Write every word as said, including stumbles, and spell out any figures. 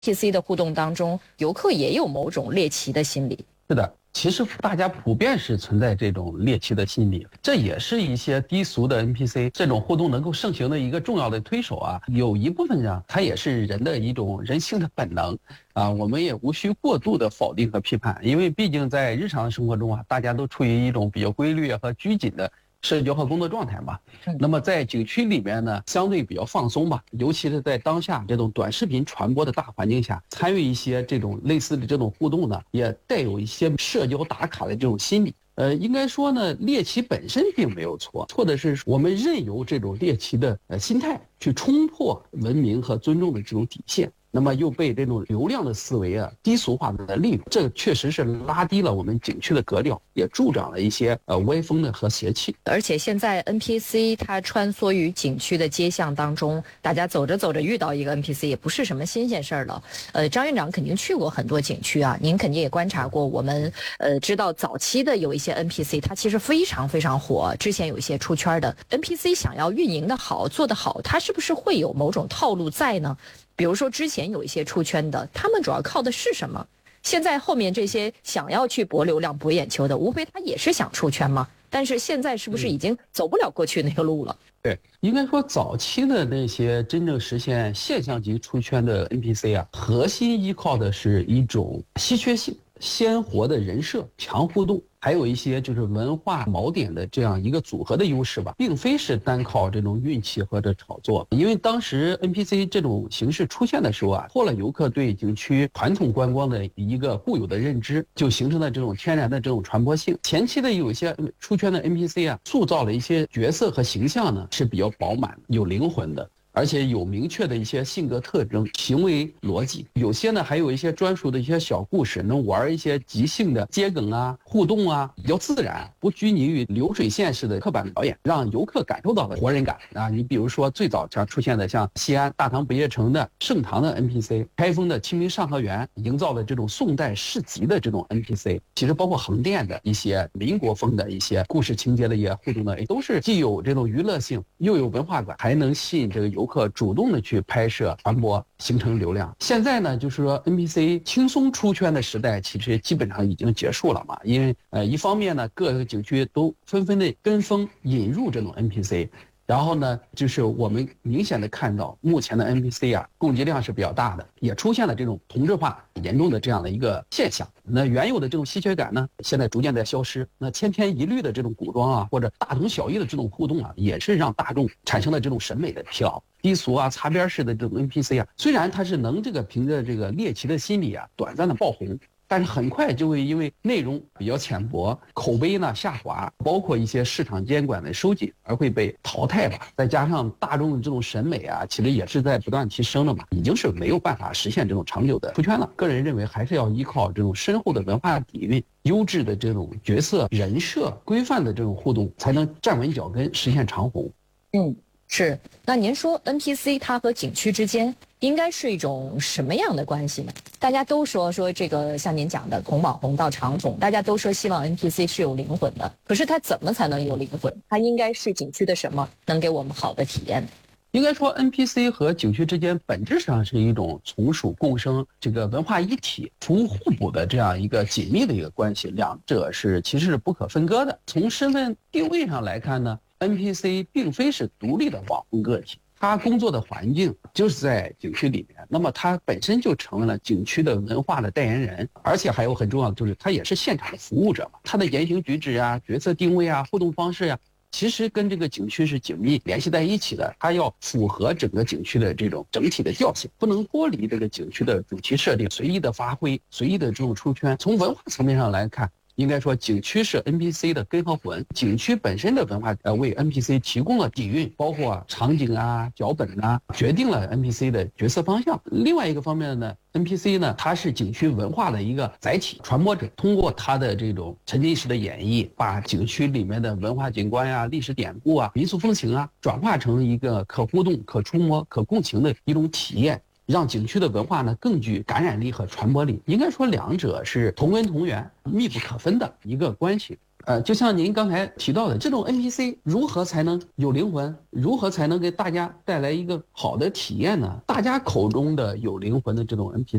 P C 的互动当中，游客也有某种猎奇的心理。 是的，其实大家普遍是存在这种猎奇的心理，这也是一些低俗的 N P C 这种互动能够盛行的一个重要的推手啊。有一部分呢，它也是人的一种人性的本能啊，我们也无需过度的否定和批判，因为毕竟在日常生活中啊，大家都处于一种比较规律和拘谨的社交和工作状态嘛。那么在景区里面呢，相对比较放松吧，尤其是在当下这种短视频传播的大环境下，参与一些这种类似的这种互动呢，也带有一些社交打卡的这种心理。呃，应该说呢，猎奇本身并没有错，错的是我们任由这种猎奇的呃心态去冲破文明和尊重的这种底线。那么又被这种流量的思维啊低俗化的利用，这确实是拉低了我们景区的格调，也助长了一些呃歪风的和邪气。 而且现在 N P C 它穿梭于景区的街巷当中，大家走着走着遇到一个 N P C 也不是什么新鲜事儿了。呃，张院长肯定去过很多景区啊，您肯定也观察过。我们呃知道早期的有一些 N P C 它其实非常非常火，之前有一些出圈的 N P C 想要运营的好做得好，它是不是会有某种套路在呢？比如说之前有一些出圈的，他们主要靠的是什么？现在后面这些想要去博流量博眼球的，无非他也是想出圈嘛。但是现在是不是已经走不了过去那个路了？ 对，应该说早期的那些真正实现现象级出圈的 N P C 啊，核心依靠的是一种稀缺性、鲜活的人设、强互动，还有一些就是文化锚点的这样一个组合的优势吧，并非是单靠这种运气或者炒作。因为当时 N P C 这种形式出现的时候啊，破了游客对景区传统观光的一个固有的认知，就形成了这种天然的这种传播性。前期的有一些出圈的 N P C 啊，塑造了一些角色和形象呢是比较饱满、有灵魂的。而且有明确的一些性格特征、行为逻辑，有些呢还有一些专属的一些小故事，能玩一些即兴的接梗啊、互动啊，比较自然，不拘泥于流水线式的刻板表演，让游客感受到了活人感啊。你比如说最早常出现的像西安大唐不夜城的盛唐的 N P C， 开封的清明上河园营造了这种宋代市集的这种 N P C， 其实包括横店的一些民国风的一些故事情节的一些互动的，都是既有这种娱乐性，又有文化感，还能吸引这个游游客主动的去拍摄传播，形成流量。现在呢，就是说 N P C 轻松出圈的时代其实基本上已经结束了嘛。因为呃一方面呢，各个景区都纷纷的跟风引入这种 N P C， 然后呢，就是我们明显的看到目前的 N P C 啊，供给量是比较大的，也出现了这种同质化严重的这样的一个现象。那原有的这种稀缺感呢，现在逐渐在消失。那千篇一律的这种古装啊，或者大同小异的这种互动啊，也是让大众产生了这种审美的疲劳。低俗啊、擦边式的这种 N P C 啊，虽然它是能这个凭着这个猎奇的心理啊，短暂的爆红，但是很快就会因为内容比较浅薄、口碑呢下滑，包括一些市场监管的收紧，而会被淘汰吧。再加上大众的这种审美啊，其实也是在不断提升的嘛，已经是没有办法实现这种长久的出圈了。个人认为，还是要依靠这种深厚的文化底蕴、优质的这种角色人设、规范的这种互动，才能站稳脚跟，实现长红。 嗯。是，那您说 N P C 它和景区之间应该是一种什么样的关系呢？大家都说说这个像您讲的从网红到长红，大家都说希望 N P C 是有灵魂的，可是它怎么才能有灵魂？它应该是景区的什么能给我们好的体验？ 应该说 N P C 和景区之间本质上是一种从属共生、这个文化一体、服务互补的这样一个紧密的一个关系，两者是其实是不可分割的。从身份定位上来看呢， N P C 并非是独立的网红个体，他工作的环境就是在景区里面，那么他本身就成为了景区的文化的代言人，而且还有很重要的就是他也是现场的服务者嘛，他的言行举止啊、角色定位啊、互动方式啊，其实跟这个景区是紧密联系在一起的，它要符合整个景区的这种整体的调性，不能脱离这个景区的主题设定，随意的发挥，随意的这种出圈。从文化层面上来看，应该说景区是 N P C 的根和魂，景区本身的文化呃为 N P C 提供了底蕴，包括场景啊、脚本啊，决定了 N P C 的角色方向。另外一个方面呢， N P C 呢，它是景区文化的一个载体、传播者，通过它的这种沉浸式的演绎，把景区里面的文化景观呀、历史典故啊、民俗风情啊，转化成一个可互动、可触摸、可共情的一种体验。 让景区的文化呢更具感染力和传播力。应该说两者是同根同源、密不可分的一个关系。呃，就像您刚才提到的，这种 N P C 如何才能有灵魂？如何才能给大家带来一个好的体验呢？大家口中的有灵魂的这种 N P C。